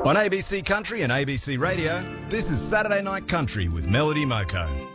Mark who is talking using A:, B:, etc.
A: On ABC Country and ABC Radio, this is Saturday Night Country with Melody Moko.